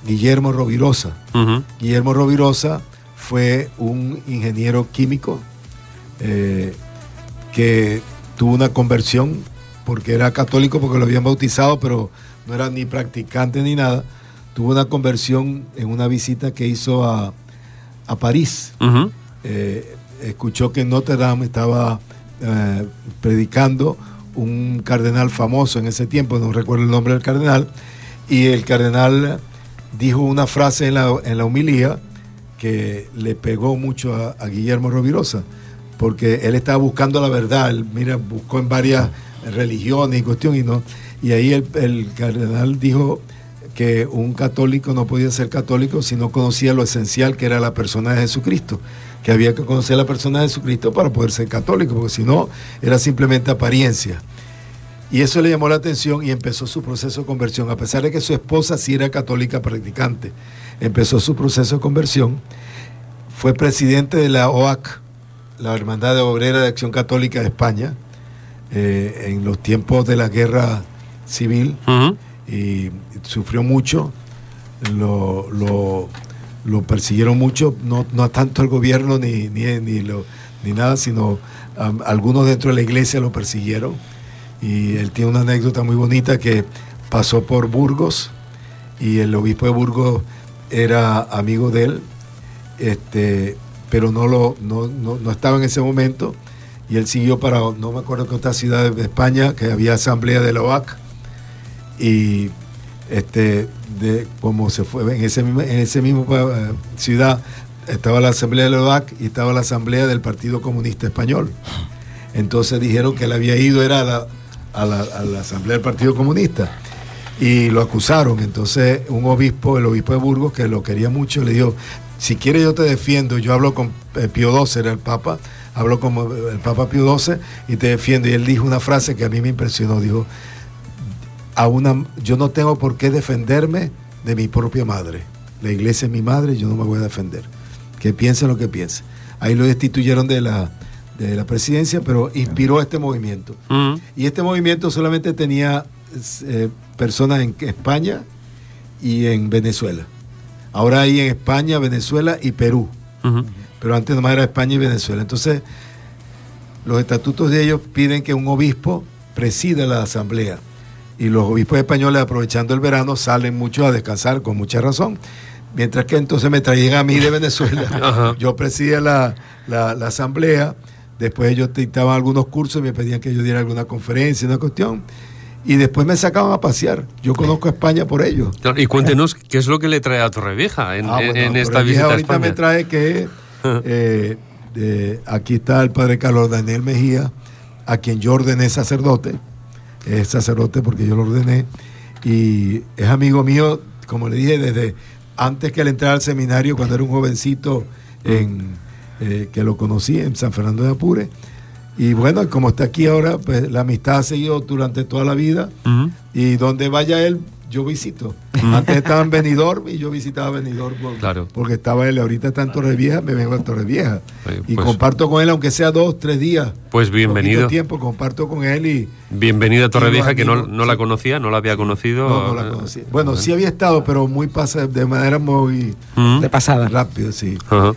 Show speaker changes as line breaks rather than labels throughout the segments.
Guillermo Rovirosa.
Uh-huh.
Guillermo Rovirosa fue un ingeniero químico que tuvo una conversión porque era católico, porque lo habían bautizado, pero no era ni practicante ni nada. Tuvo una conversión en una visita que hizo a París.
Uh-huh.
Escuchó que en Notre Dame estaba predicando un cardenal famoso en ese tiempo, no recuerdo el nombre del cardenal, y el cardenal dijo una frase en la homilía que le pegó mucho a Guillermo Rovirosa, porque él estaba buscando la verdad. Él, buscó en varias religiones y cuestiones, y ahí el cardenal dijo que un católico no podía ser católico si no conocía lo esencial que era la persona de Jesucristo, que había que conocer la persona de Jesucristo para poder ser católico, porque si no era simplemente apariencia. Y eso le llamó la atención y empezó su proceso de conversión, a pesar de que su esposa sí era católica practicante. Empezó su proceso de conversión, fue presidente de la OAC, la Hermandad Obrera de Acción Católica de España, en los tiempos de la guerra civil.
Uh-huh.
Y sufrió mucho, lo persiguieron mucho, no tanto el gobierno ni nada, sino algunos dentro de la iglesia lo persiguieron. Y él tiene una anécdota muy bonita que pasó por Burgos y el obispo de Burgos era amigo de él, pero no estaba en ese momento, y él siguió para, no me acuerdo qué otra ciudad de España, que había asamblea de la OAC, y como se fue en ese mismo ciudad estaba la asamblea de la OAC y estaba la asamblea del Partido Comunista Español. Entonces dijeron que él había ido a la asamblea del Partido Comunista y lo acusaron. Entonces el obispo de Burgos, que lo quería mucho, le dijo: si quieres yo te defiendo, yo hablo con Pío XII, era el Papa, hablo con el Papa Pío XII y te defiendo. Y él dijo una frase que a mí me impresionó, dijo: yo no tengo por qué defenderme de mi propia madre. La iglesia es mi madre, yo no me voy a defender. Que piensen lo que piensen. Ahí lo destituyeron de la presidencia, pero inspiró este movimiento.
Uh-huh.
Y este movimiento solamente tenía personas en España y en Venezuela. Ahora hay en España, Venezuela y Perú.
Uh-huh.
Pero antes nomás era España y Venezuela. Entonces, los estatutos de ellos piden que un obispo presida la asamblea. Y los obispos españoles, aprovechando el verano, salen mucho a descansar, con mucha razón. Mientras que entonces me traían a mí de Venezuela. Uh-huh. Yo presidía la asamblea. Después ellos dictaban algunos cursos y me pedían que yo diera alguna conferencia, una cuestión. Y después me sacaban a pasear. Yo conozco España por ello.
Y cuéntenos qué es lo que le trae a Torrevieja en esta visita a España.
Ahorita me trae que aquí está el padre Carlos Daniel Mejía, a quien yo ordené sacerdote. Es sacerdote porque yo lo ordené. Y es amigo mío, como le dije, desde antes que él entrara al seminario, cuando era un jovencito que lo conocí en San Fernando de Apure. Y bueno, como está aquí ahora, pues la amistad ha seguido durante toda la vida. Uh-huh. Y donde vaya él, yo visito. Uh-huh. Antes estaba en Benidorm y yo visitaba Benidorm porque estaba él. Ahorita está en Torrevieja, me vengo a Torrevieja. Y comparto con él, aunque sea 2-3 días.
Pues bienvenido.
Tiempo, comparto con él y...
Bienvenido a Torrevieja, que no la conocía, no la había conocido.
No la conocía. Bueno, sí había estado, pero de manera muy...
Uh-huh.
De pasada.
Rápido, sí.
Uh-huh.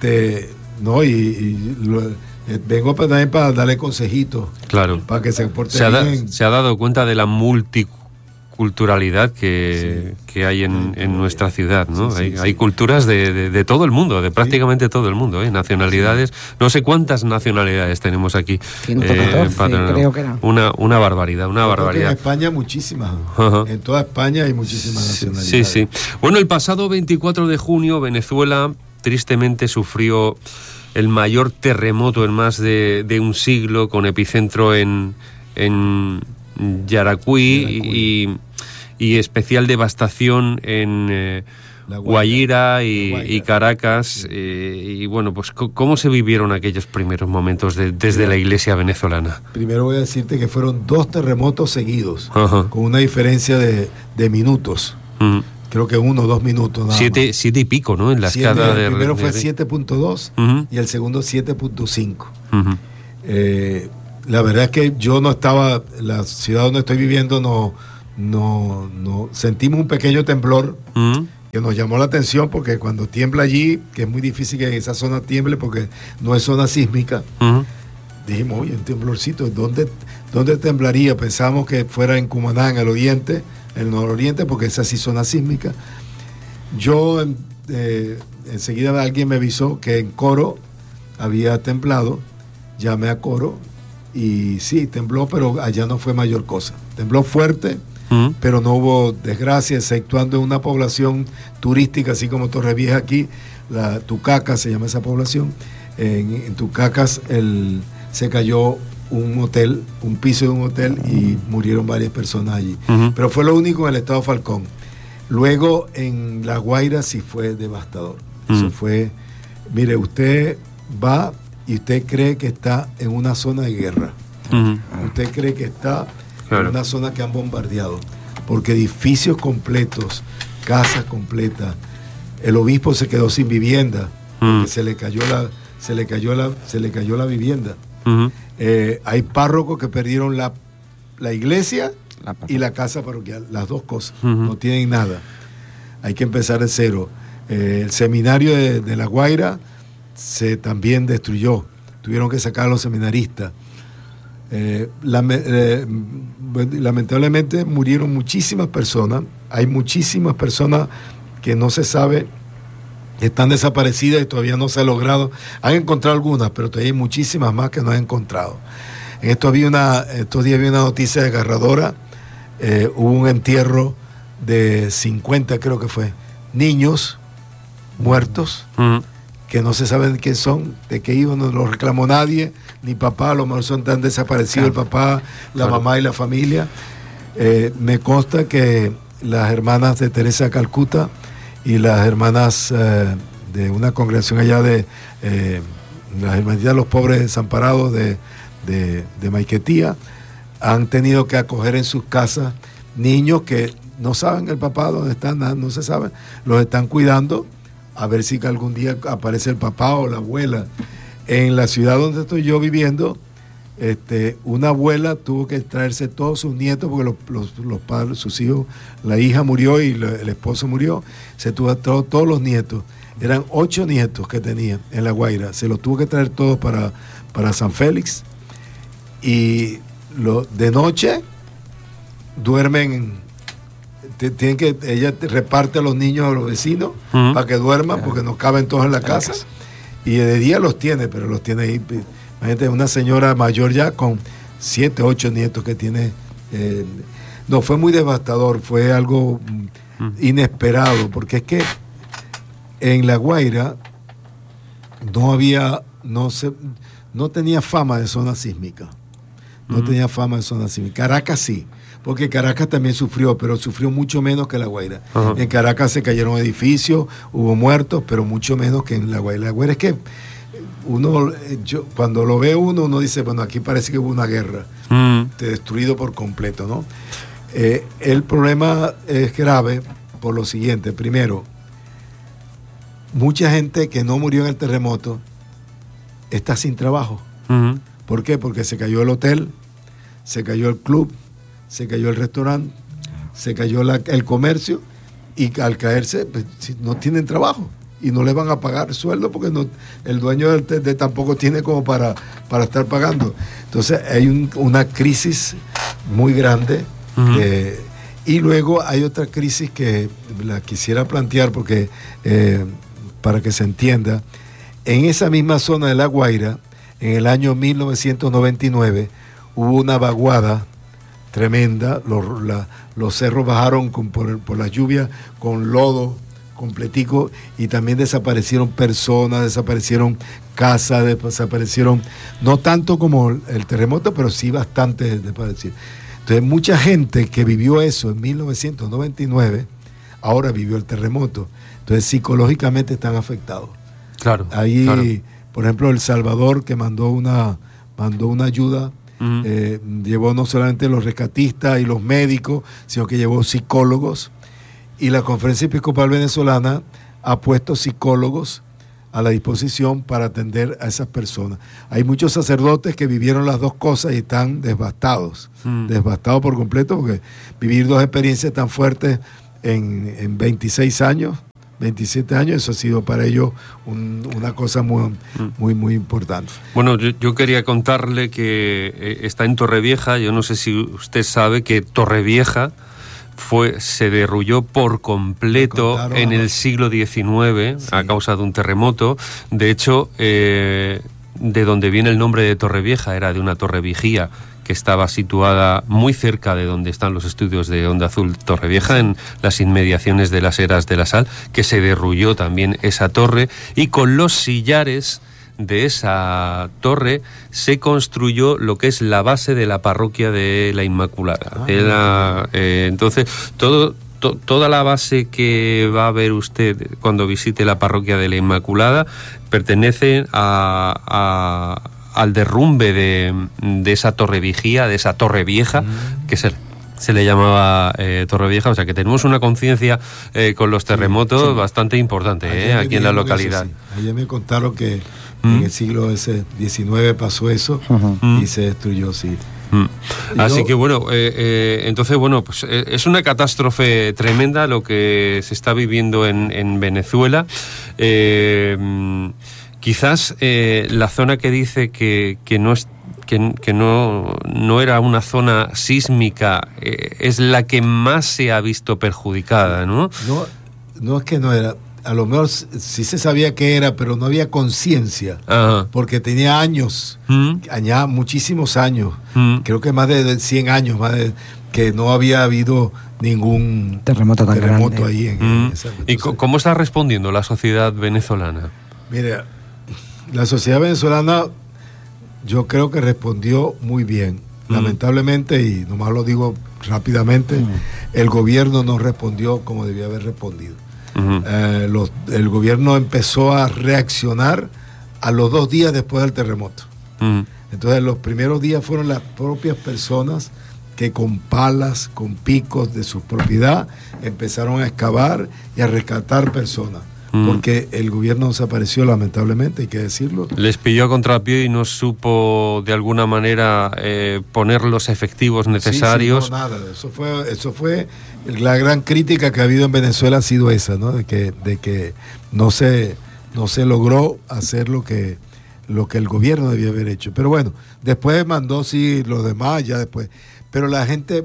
Vengo también para darle consejitos.
Claro.
Para que se porte bien.
Se ha dado cuenta de la multiculturalidad que hay en nuestra ciudad, ¿no? Sí, hay culturas de todo el mundo, de prácticamente todo el mundo, nacionalidades. No sé cuántas nacionalidades tenemos aquí.
114, creo que era.
Una barbaridad, barbaridad.
En España muchísimas. Uh-huh. En toda España hay muchísimas nacionalidades.
Sí. Bueno, el pasado 24 de junio Venezuela tristemente sufrió el mayor terremoto en más de un siglo, con epicentro en Yaracuy y especial devastación en Guaira y Caracas. Y bueno, pues ¿cómo se vivieron aquellos primeros momentos desde la iglesia venezolana?
Primero voy a decirte que fueron 2 terremotos seguidos,
uh-huh,
con una diferencia de minutos.
Uh-huh.
Creo que 1 o 2 minutos nada
7 y pico, ¿no? En la escala
el primero fue 7.2
uh-huh,
y el segundo 7.5.
Uh-huh.
La verdad es que yo no estaba, la ciudad donde estoy viviendo no sentimos un pequeño temblor,
uh-huh,
que nos llamó la atención porque cuando tiembla allí, que es muy difícil que en esa zona tiemble porque no es zona sísmica, dijimos, oye, un temblorcito, ¿dónde temblaría? Pensamos que fuera en Cumaná, en el oriente, el nororiente, porque esa sí zona sísmica. Yo enseguida alguien me avisó que en Coro había temblado, llamé a Coro y sí, tembló, pero allá no fue mayor cosa. Tembló fuerte, pero no hubo desgracia, exceptuando en una población turística, así como Torrevieja aquí, la Tucacas se llama esa población. En Tucacas se cayó un hotel, un piso de un hotel y murieron varias personas allí. Pero fue lo único en el estado Falcón. Luego en La Guaira sí fue devastador. Eso fue, mire, usted va y usted cree que está en una zona de guerra. Usted cree que está en una zona que han bombardeado, porque edificios completos, casas completas, el obispo se quedó sin vivienda, porque se le cayó la vivienda. Hay párrocos que perdieron la iglesia y la casa parroquial, las dos cosas, no tienen nada. Hay que empezar de cero. El seminario de La Guaira se también destruyó, tuvieron que sacar a los seminaristas. Lamentablemente murieron muchísimas personas, hay muchísimas personas que no se sabe, están desaparecidas y todavía no se ha logrado. Han encontrado algunas, pero todavía hay muchísimas más que no han encontrado. En estos días había una noticia desgarradora. Hubo un entierro de 50, creo que fue, niños muertos, que no se saben quién son, de qué hijos, no lo reclamó nadie, ni papá, a lo mejor son tan desaparecidos el papá, la mamá y la familia. Me consta que las hermanas de Teresa de Calcuta y las hermanas de una congregación allá de las hermanitas de los pobres desamparados de Maiquetía han tenido que acoger en sus casas niños que no saben el papá dónde están, no se sabe, los están cuidando a ver si algún día aparece el papá o la abuela. En la ciudad donde estoy yo viviendo, una abuela tuvo que traerse todos sus nietos porque los padres, sus hijos, la hija murió y el esposo murió, se tuvo todos los nietos. Eran 8 nietos que tenía en La Guaira, se los tuvo que traer todos para San Félix y de noche duermen, ella reparte a los niños a los vecinos para que duerman porque no caben todos en la casa. Y de día los tiene, pero los tiene ahí. Imagínate, una señora mayor ya con 7, 8 nietos que tiene. No, fue muy devastador, fue algo inesperado, porque es que en La Guaira no tenía fama de zona sísmica. No tenía fama de zona sísmica. Caracas sí, porque Caracas también sufrió, pero sufrió mucho menos que La Guaira. En Caracas se cayeron edificios, hubo muertos, pero mucho menos que en La Guaira. La Guaira es que cuando lo ve uno dice, bueno, aquí parece que hubo una guerra, destruido por completo, ¿no? El problema es grave por lo siguiente. Primero, mucha gente que no murió en el terremoto está sin trabajo. ¿Por qué? Porque se cayó el hotel, se cayó el club, se cayó el restaurante, se cayó el comercio, y al caerse pues, no tienen trabajo y no les van a pagar sueldo porque el dueño tampoco tiene como para estar pagando. Entonces hay una crisis muy grande. Y luego hay otra crisis que la quisiera plantear porque para que se entienda. En esa misma zona de La Guaira, en el año 1999, hubo una vaguada tremenda. Los cerros bajaron por la lluvia con lodo completico y también desaparecieron personas, desaparecieron casas, desaparecieron, no tanto como el terremoto, pero sí bastante desaparecidos. Entonces mucha gente que vivió eso en 1999 ahora vivió el terremoto. Entonces psicológicamente están afectados.
Claro.
Ahí,
claro.
Por ejemplo, El Salvador, que mandó una ayuda, llevó no solamente los rescatistas y los médicos, sino que llevó psicólogos. Y la Conferencia Episcopal Venezolana ha puesto psicólogos a la disposición para atender a esas personas. Hay muchos sacerdotes que vivieron las dos cosas y están devastados por completo, porque vivir dos experiencias tan fuertes en 26 años, 27 años. Eso ha sido para ellos una cosa muy importante.
Bueno, yo quería contarle que está en Torrevieja. Yo no sé si usted sabe que Torrevieja se derrulló por completo en el siglo XIX, sí, a causa de un terremoto. De hecho, de donde viene el nombre de Torrevieja, era de una torre vigía que estaba situada muy cerca de donde están los estudios de Onda Azul Torrevieja, en las inmediaciones de las Eras de la Sal, que se derrulló también esa torre, y con los sillares de esa torre se construyó lo que es la base de la parroquia de la Inmaculada. Entonces, toda la base que va a ver usted cuando visite la parroquia de la Inmaculada pertenece al derrumbe de esa torre vigía, de esa torre vieja, que se le llamaba Torre Vieja. O sea que tenemos una conciencia con los terremotos bastante importante aquí en la localidad.
Ayer me contaron que en el siglo XIX pasó eso y se destruyó, sí.
Así que bueno, entonces bueno, pues es una catástrofe tremenda lo que se está viviendo en Venezuela. Quizás la zona que dice que no era una zona sísmica es la que más se ha visto perjudicada, ¿no?
No es que no era. A lo mejor sí se sabía que era, pero no había conciencia, porque tenía años, muchísimos años, creo que más de 100 años, que no había habido ningún
terremoto
ahí.
¿Y cómo está respondiendo la sociedad venezolana?
Mira, la sociedad venezolana yo creo que respondió muy bien. Lamentablemente, y nomás lo digo rápidamente, el gobierno no respondió como debía haber respondido. El gobierno empezó a reaccionar a los 2 días después del terremoto. Entonces los primeros días fueron las propias personas que con palas, con picos de su propiedad empezaron a excavar y a rescatar personas, porque el gobierno desapareció, lamentablemente, hay que decirlo.
Les pilló a contrapié y no supo de alguna manera poner los efectivos necesarios.
Sí, no, nada. Eso fue la gran crítica que ha habido en Venezuela, ha sido esa, ¿no? De que no se logró hacer lo que el gobierno debía haber hecho. Pero bueno, después mandó los demás, ya después. Pero la gente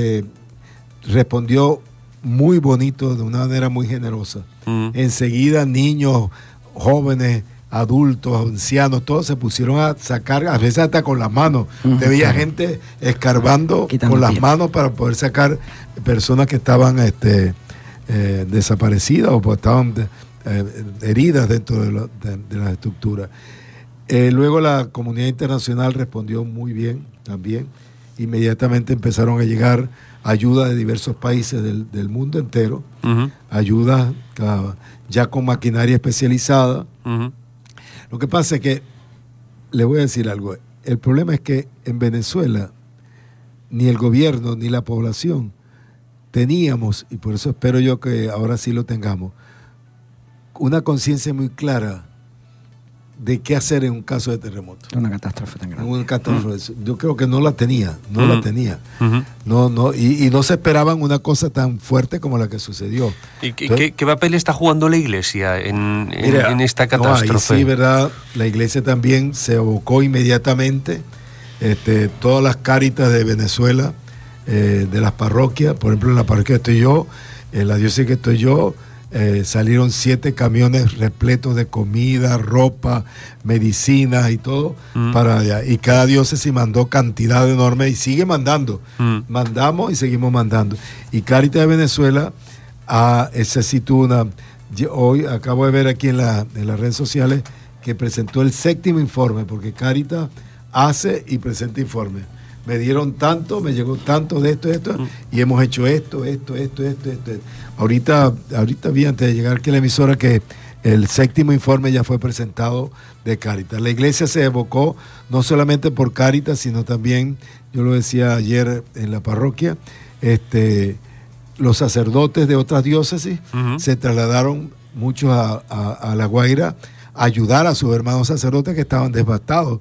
respondió muy bonito, de una manera muy generosa. Enseguida niños, jóvenes, adultos, ancianos, todos se pusieron a sacar, a veces hasta con las manos. Te veía gente escarbando con las manos para poder sacar personas que estaban desaparecidas o pues estaban heridas dentro de las estructuras. Luego la comunidad internacional respondió muy bien también. Inmediatamente empezaron a llegar ayuda de diversos países del mundo entero, ayuda ya con maquinaria especializada. Lo que pasa es que, le voy a decir algo, el problema es que en Venezuela ni el gobierno ni la población teníamos, y por eso espero yo que ahora sí lo tengamos, una conciencia muy clara de qué hacer en un caso de terremoto.
Una catástrofe tan grande.
Una catástrofe. Yo creo que no la tenía. Y no se esperaban una cosa tan fuerte como la que sucedió.
¿Y entonces, qué papel está jugando la Iglesia en esta catástrofe?
Sí, verdad. La Iglesia también se abocó inmediatamente. Todas las Cáritas de Venezuela, de las parroquias, por ejemplo, en la parroquia que estoy yo, en la diócesis que estoy yo, salieron 7 camiones repletos de comida, ropa, medicinas y todo para allá. Y cada diócesis mandó cantidad enorme y sigue mandando. Mandamos y seguimos mandando. Y Cáritas de Venezuela hoy acabo de ver aquí en las redes sociales que presentó el 7º informe, porque Cáritas hace y presenta informe. Me dieron tanto, me llegó tanto de esto, y hemos hecho esto. Ahorita vi antes de llegar aquí a la emisora que el 7º informe ya fue presentado de Cáritas. La iglesia se evocó no solamente por Cáritas, sino también, yo lo decía ayer en la parroquia, los sacerdotes de otras diócesis se trasladaron muchos a La Guaira a ayudar a sus hermanos sacerdotes que estaban devastados.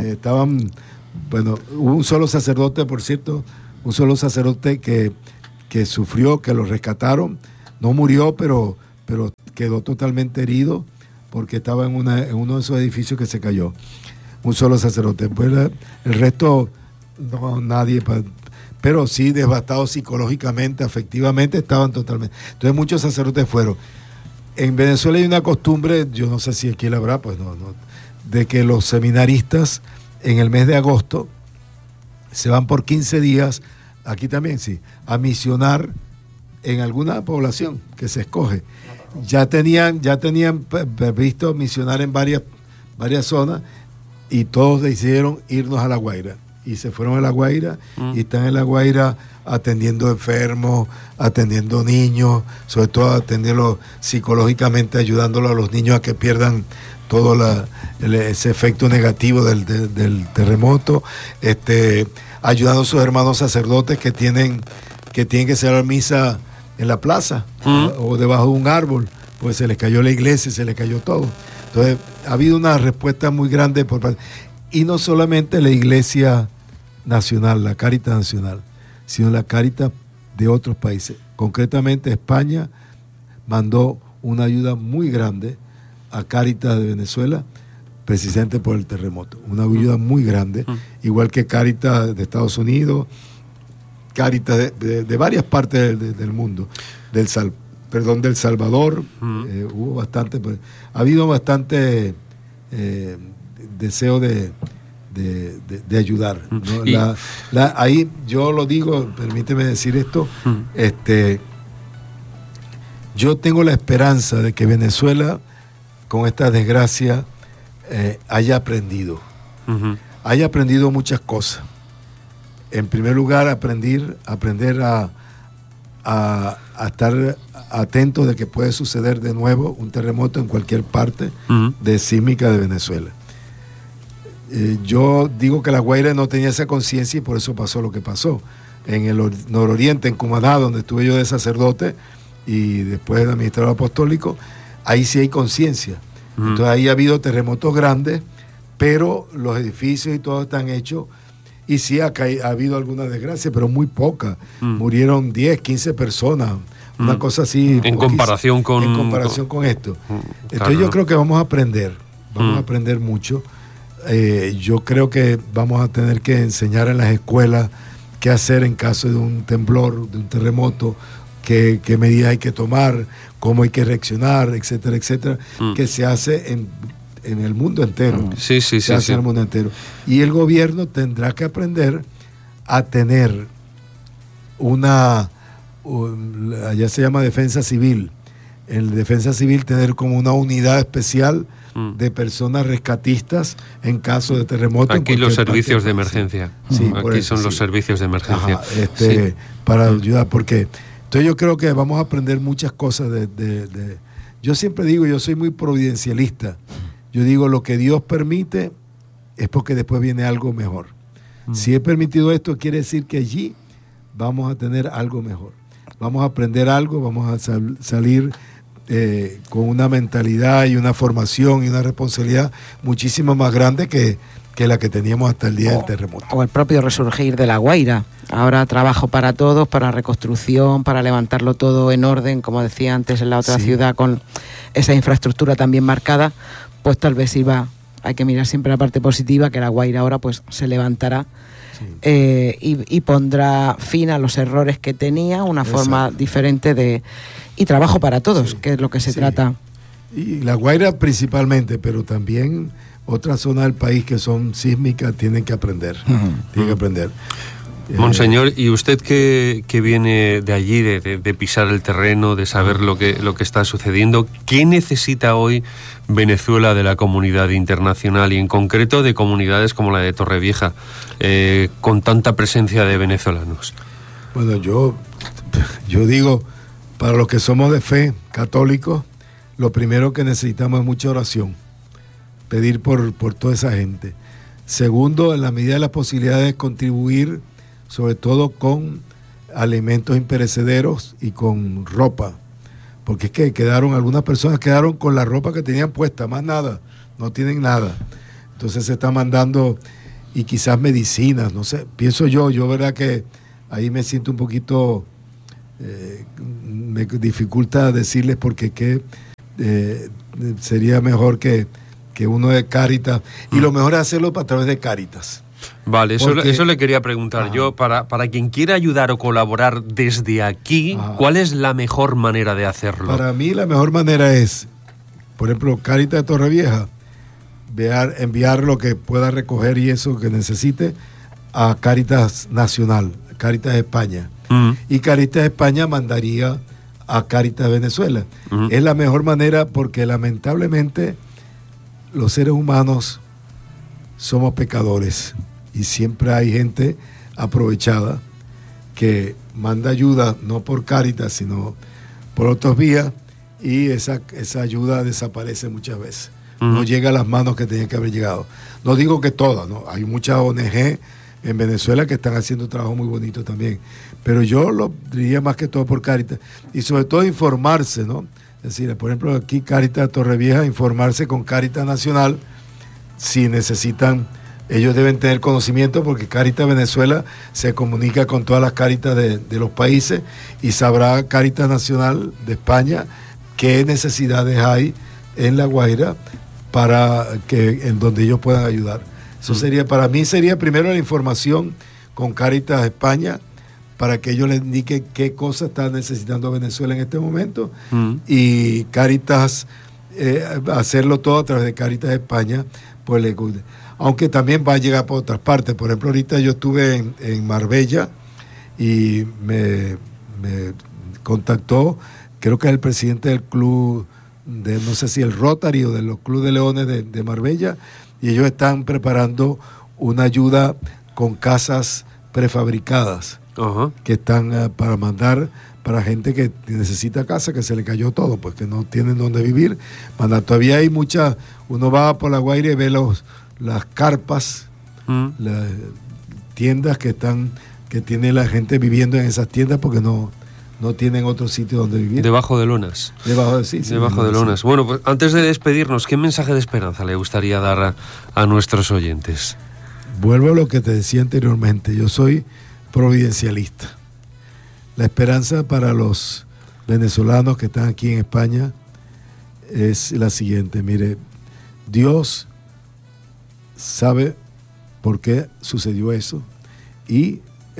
Hubo un solo sacerdote, por cierto, que que sufrió, que lo rescataron. No murió, pero quedó totalmente herido porque estaba en uno de esos edificios que se cayó. Un solo sacerdote. Pues el resto, no, nadie, pero sí devastados psicológicamente, afectivamente, estaban totalmente. Entonces muchos sacerdotes fueron. En Venezuela hay una costumbre, yo no sé si aquí la habrá, pues no, de que los seminaristas en el mes de agosto se van por 15 días, aquí también sí, a misionar en alguna población que se escoge. Ya tenían visto misionar en varias zonas y todos decidieron irnos a La Guaira. Y se fueron a La Guaira y están en La Guaira atendiendo enfermos, atendiendo niños, sobre todo atendiendo psicológicamente, ayudándolo a los niños a que pierdan todo ese efecto negativo del terremoto, ayudando a sus hermanos sacerdotes que tienen que hacer la misa en la plaza o debajo de un árbol, pues se les cayó la iglesia, se les cayó todo. Entonces ha habido una respuesta muy grande y no solamente la iglesia nacional, la Cáritas nacional, sino la Cáritas de otros países. Concretamente España mandó una ayuda muy grande a Cáritas de Venezuela, precisamente por el terremoto. Una ayuda muy grande, igual que Cáritas de Estados Unidos, Cáritas de varias partes del mundo, del Salvador. Hubo bastante, ha habido bastante deseo de ayudar, ¿no? Ahí yo lo digo, permíteme decir esto, yo tengo la esperanza de que Venezuela con esta desgracia haya aprendido muchas cosas. En primer lugar, aprender a estar atentos de que puede suceder de nuevo un terremoto en cualquier parte sísmica de Venezuela. Yo digo que La Guaira no tenía esa conciencia y por eso pasó lo que pasó. En el nororiente, en Cumaná, donde estuve yo de sacerdote y después de administrador apostólico, ahí sí hay conciencia. Entonces ahí ha habido terremotos grandes, pero los edificios y todo están hechos. Y sí ha habido alguna desgracia, pero muy poca. Murieron 10, 15 personas, una cosa así.
En comparación con
esto. Entonces yo creo que vamos a aprender mucho. Yo creo que vamos a tener que enseñar en las escuelas qué hacer en caso de un temblor, de un terremoto, qué medidas hay que tomar, cómo hay que reaccionar, etcétera, etcétera, que se hace en el mundo entero.
Sí.
En el mundo entero. Y el gobierno tendrá que aprender a tener allá se llama defensa civil. En defensa civil tener como una unidad especial de personas rescatistas en caso de terremoto.
Aquí los servicios de emergencia.
Sí,
aquí son los servicios de emergencia.
Para ayudar, porque entonces yo creo que vamos a aprender muchas cosas yo siempre digo, yo soy muy providencialista. Yo digo, lo que Dios permite es porque después viene algo mejor. Si he permitido esto, quiere decir que allí vamos a tener algo mejor. Vamos a aprender algo, vamos a salir con una mentalidad y una formación y una responsabilidad muchísimo más grande que la que teníamos hasta el día del terremoto.
O el propio resurgir de La Guaira. Ahora trabajo para todos, para reconstrucción, para levantarlo todo en orden, como decía antes, en la otra ciudad, con esa infraestructura también marcada, pues tal vez hay que mirar siempre la parte positiva, que La Guaira ahora pues se levantará y pondrá fin a los errores que tenía, una forma diferente y trabajo para todos, que es lo que se trata.
Y La Guaira principalmente, pero también otras zonas del país que son sísmicas tienen que aprender. Tienen que aprender.
Monseñor, y usted que viene de allí, de pisar el terreno, de saber lo que está sucediendo, ¿qué necesita hoy Venezuela de la comunidad internacional y en concreto de comunidades como la de Torrevieja, con tanta presencia de venezolanos?
Bueno, yo digo, para los que somos de fe, católicos, lo primero que necesitamos es mucha oración, pedir por toda esa gente. Segundo, en la medida de las posibilidades, contribuir sobre todo con alimentos imperecederos y con ropa, porque es que algunas personas quedaron con la ropa que tenían puesta, más nada, no tienen nada. Entonces se está mandando, y quizás medicinas, no sé, pienso yo verdad que ahí me siento un poquito me dificulta decirles porque sería mejor que uno de Cáritas, y lo mejor es hacerlo a través de Cáritas.
Vale, eso le quería preguntar. Yo, para quien quiera ayudar o colaborar desde aquí, ¿cuál es la mejor manera de hacerlo?
Para mí la mejor manera es, por ejemplo, Cáritas de Torrevieja, enviar lo que pueda recoger y eso que necesite a Cáritas Nacional, Cáritas España. Y Cáritas España mandaría a Cáritas Venezuela. Es la mejor manera porque lamentablemente los seres humanos somos pecadores y siempre hay gente aprovechada que manda ayuda no por Cáritas sino por otras vías, y esa ayuda desaparece muchas veces. No llega a las manos que tenía que haber llegado. No digo que todas, ¿no? Hay muchas ONG en Venezuela que están haciendo trabajo muy bonito también, pero yo lo diría más que todo por Cáritas, y sobre todo informarse, ¿no? Es decir, por ejemplo, aquí Cáritas Torrevieja, informarse con Cáritas Nacional si necesitan. Ellos deben tener conocimiento porque Cáritas Venezuela se comunica con todas las Cáritas de los países, y sabrá Cáritas Nacional de España qué necesidades hay en La Guaira en donde ellos puedan ayudar. Eso sería, para mí sería primero la información con Cáritas España, para que ellos les indiquen qué cosas está necesitando Venezuela en este momento, y Cáritas, hacerlo todo a través de Cáritas España, pues le guste. Aunque también va a llegar por otras partes. Por ejemplo, ahorita yo estuve en Marbella y me contactó, creo que es el presidente del club, no sé si el Rotary o de los Club de Leones de Marbella, y ellos están preparando una ayuda con casas prefabricadas que están para mandar para gente que necesita casa, que se le cayó todo, pues que no tienen dónde vivir. Todavía hay uno va por La Guaira y ve las carpas, las tiendas que tiene la gente viviendo en esas tiendas porque no tienen otro sitio donde vivir.
Debajo de lonas.
Debajo de
lonas. Bueno, pues antes de despedirnos, ¿qué mensaje de esperanza le gustaría dar a nuestros oyentes?
Vuelvo a lo que te decía anteriormente. Yo soy providencialista. La esperanza para los venezolanos que están aquí en España es la siguiente. Mire, Dios sabe por qué sucedió eso, y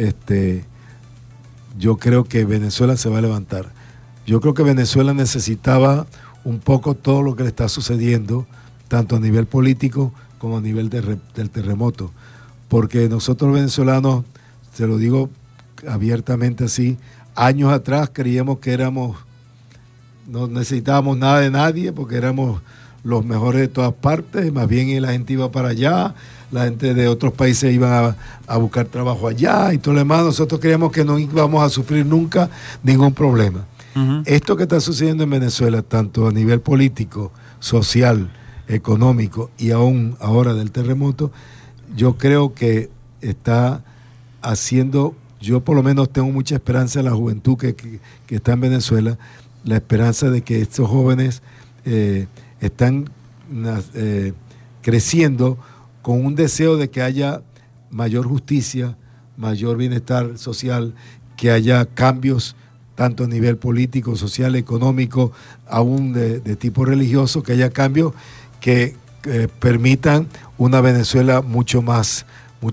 yo creo que Venezuela se va a levantar. Yo creo que Venezuela necesitaba un poco todo lo que le está sucediendo, tanto a nivel político como a nivel del terremoto, porque nosotros venezolanos, se lo digo abiertamente así, años atrás creíamos que no necesitábamos nada de nadie porque éramos los mejores de todas partes, más bien la gente iba para allá, la gente de otros países iban a buscar trabajo allá y todo lo demás. Nosotros creíamos que no íbamos a sufrir nunca ningún problema. Esto que está sucediendo en Venezuela, tanto a nivel político, social, económico y aún ahora del terremoto, yo creo que está haciendo, yo por lo menos tengo mucha esperanza en la juventud que está en Venezuela, la esperanza de que estos jóvenes están creciendo con un deseo de que haya mayor justicia, mayor bienestar social, que haya cambios tanto a nivel político, social, económico, aún de tipo religioso, que haya cambios que permitan una Venezuela mucho más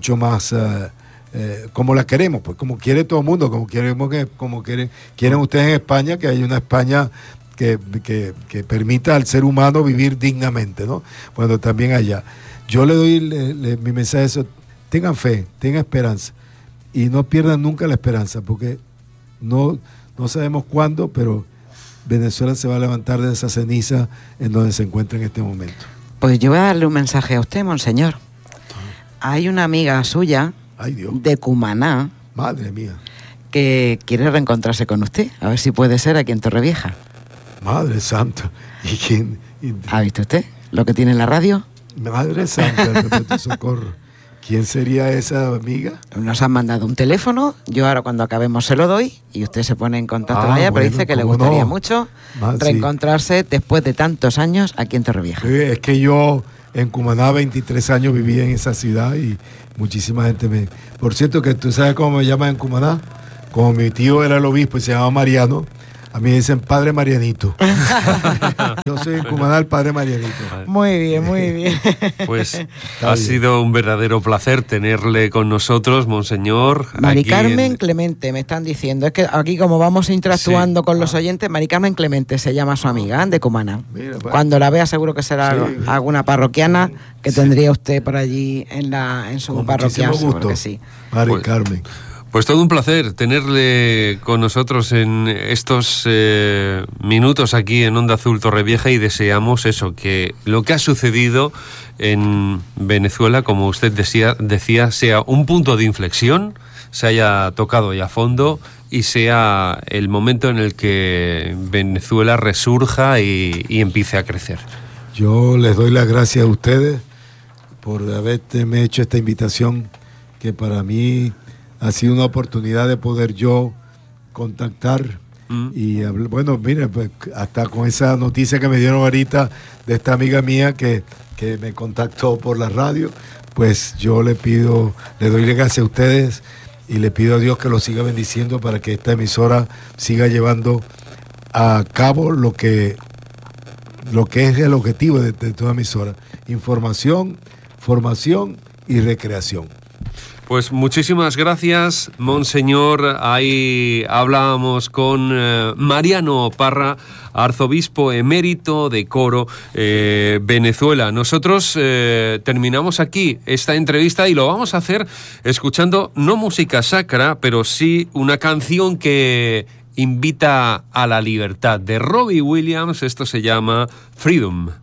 como la queremos, pues como quiere todo el mundo, quieren ustedes en España, que haya una España que permita al ser humano vivir dignamente, ¿no? Bueno, también allá. Yo le doy mi mensaje, eso, tengan fe, tengan esperanza y no pierdan nunca la esperanza, porque no sabemos cuándo, pero Venezuela se va a levantar de esa ceniza en donde se encuentra en este momento.
Pues yo voy a darle un mensaje a usted, monseñor. Hay una amiga suya,
ay, Dios,
de Cumaná,
madre mía,
que quiere reencontrarse con usted, a ver si puede ser aquí en Torrevieja.
Madre santa. ¿Y quién?
¿Ha visto usted lo que tiene en la radio?
Madre santa, repito, socorro. ¿Quién sería esa amiga?
Nos han mandado un teléfono, yo ahora cuando acabemos se lo doy y usted se pone en contacto con ella, pero dice que le gustaría mucho reencontrarse después de tantos años aquí en Torrevieja.
Es que yo en Cumaná 23 años viví en esa ciudad y muchísima gente me... Por cierto, que tú sabes cómo me llaman en Cumaná, como mi tío era el obispo y se llamaba Mariano, a mí me dicen Padre Marianito. Yo soy en Cumaná el Padre Marianito.
Muy bien, muy bien.
Pues ha sido un verdadero placer tenerle con nosotros, monseñor.
Mari Carmen Clemente, me están diciendo. Es que aquí como vamos interactuando con los oyentes, Mari Carmen Clemente se llama su amiga de Cumaná. Mira, pues. Cuando la vea seguro que será alguna parroquiana que tendría usted por allí en su parroquia.
Gusto.
Que sí.
Mari Carmen.
Pues todo un placer tenerle con nosotros en estos minutos aquí en Onda Azul Torrevieja, y deseamos eso, que lo que ha sucedido en Venezuela, como usted decía, sea un punto de inflexión, se haya tocado ya a fondo y sea el momento en el que Venezuela resurja y empiece a crecer.
Yo les doy las gracias a ustedes por haberme hecho esta invitación, que para mí ha sido una oportunidad de poder yo contactar y hablar. Bueno, mire, pues, hasta con esa noticia que me dieron ahorita de esta amiga mía que me contactó por la radio, pues yo le doy gracias a ustedes y le pido a Dios que lo siga bendiciendo para que esta emisora siga llevando a cabo lo que es el objetivo de toda emisora: información, formación y recreación.
Pues muchísimas gracias, monseñor. Ahí hablábamos con Mariano Parra, arzobispo emérito de Coro, Venezuela. Nosotros terminamos aquí esta entrevista y lo vamos a hacer escuchando no música sacra, pero sí una canción que invita a la libertad, de Robbie Williams. Esto se llama Freedom.